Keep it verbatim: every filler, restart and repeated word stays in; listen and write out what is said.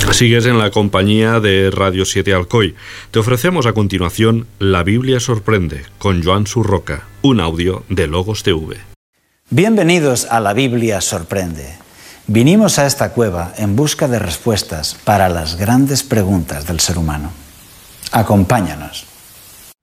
Sigues en la compañía de Radio siete Alcoy. Te ofrecemos a continuación La Biblia Sorprende con Joan Surroca, un audio de Logos T V. Bienvenidos a La Biblia Sorprende. Vinimos a esta cueva en busca de respuestas para las grandes preguntas del ser humano. Acompáñanos.